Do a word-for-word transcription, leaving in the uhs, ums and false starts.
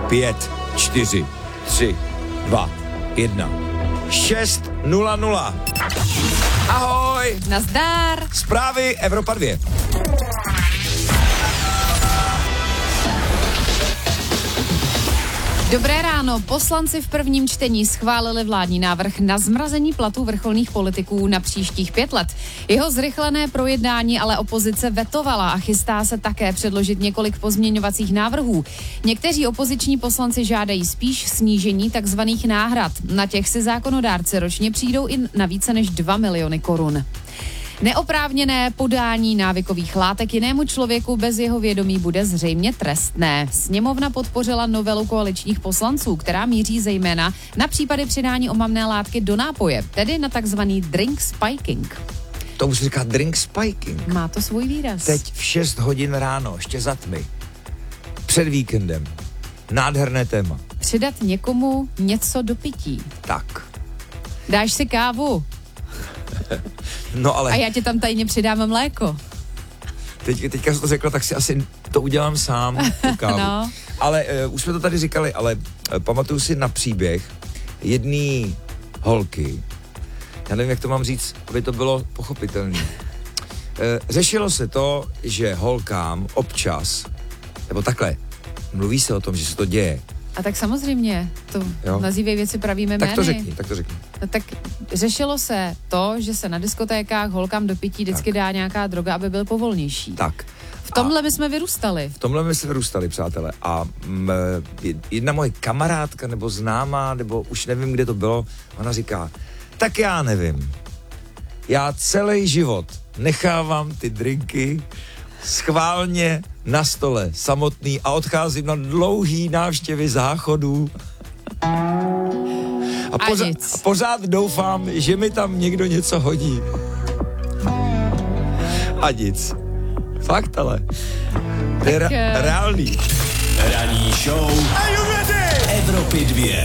pět, čtyři, tři, dva, jedna. šest nula nula. Ahoj! Nazdar! Zprávy Evropa dva. Dobré ráno. Poslanci v prvním čtení schválili vládní návrh na zmrazení platů vrcholných politiků na příštích pět let. Jeho zrychlené projednání ale opozice vetovala a chystá se také předložit několik pozměňovacích návrhů. Někteří opoziční poslanci žádají spíš snížení takzvaných náhrad. Na těch si zákonodárci ročně přijdou i na více než dva miliony korun. Neoprávněné podání návykových látek jinému člověku bez jeho vědomí bude zřejmě trestné. Sněmovna podpořila novelu koaličních poslanců, která míří zejména na případy přidání omamné látky do nápoje, tedy na takzvaný drink spiking. Tomu se říká drink spiking. Má to svůj výraz. Teď v šest hodin ráno, ještě za tmy. Před víkendem. Nádherné téma. Přidat někomu něco do pití. Tak. Dáš si kávu. No ale... A já ti tam tajně přidám mléko. Teď, teďka jsi to řekla, tak si asi to udělám sám, tu kávu. No. Ale uh, už jsme to tady říkali, ale uh, pamatuju si na příběh jedné holky. Já nevím, jak to mám říct, aby to bylo pochopitelné. Uh, řešilo se to, že holkám občas, nebo takhle, mluví se o tom, že se to děje. A tak samozřejmě, to Jo. nazývej věci pravými jmény. Tak to řekni, tak to řekni. No tak řešilo se to, že se na diskotékách holkám do pití vždycky Tak. dá nějaká droga, aby byl povolnější. Tak. V tomhle my jsme vyrůstali. V tomhle my jsme vyrůstali, přátelé. A m, jedna moje kamarádka, nebo známá, nebo už nevím, kde to bylo, ona říká, tak já nevím. Já celý život nechávám ty drinky schválně na stole samotný a odcházím na dlouhý návštěvy záchodů. A, A pořád, nic. a pořád doufám, že mi tam někdo něco hodí. A nic. Fakt, ale. To je Tak, re- eh, reálný. Ranní show Evropy dva.